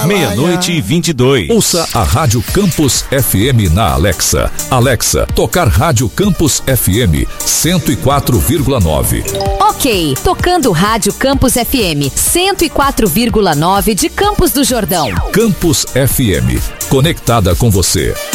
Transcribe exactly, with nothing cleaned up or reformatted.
meia-noite e vinte e dois. Ouça a Rádio Campus F M na Alexa. Alexa, tocar Rádio Campus F M cento e quatro vírgula nove. Ok, tocando Rádio Campus F M cento e quatro vírgula nove de Campos do Jordão. Campus F M, conectada com você.